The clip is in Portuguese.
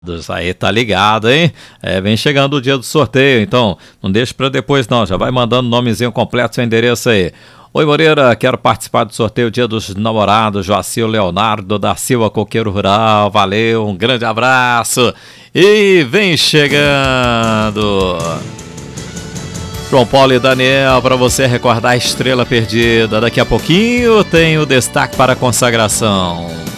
Aí tá ligado, hein? Vem chegando o dia do sorteio, então não deixa pra depois não, já vai mandando o nomezinho completo, seu endereço aí. Oi Moreira, quero participar do sorteio Dia dos Namorados, Joacil Leonardo da Silva Coqueiro Rural, valeu, um grande abraço e vem chegando João Paulo e Daniel, para você recordar a Estrela Perdida, daqui a pouquinho tem o destaque para a consagração.